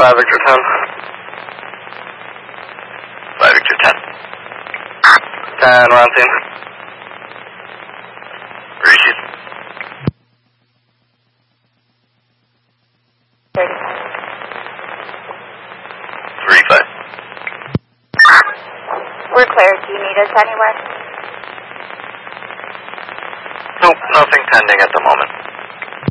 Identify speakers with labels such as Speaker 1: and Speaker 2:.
Speaker 1: 5 Victor 10. 5 Victor 10. 10, we're on scene. Receive. 3-5.
Speaker 2: We're clear. Do you need us anywhere?
Speaker 1: Nope, nothing pending at the moment.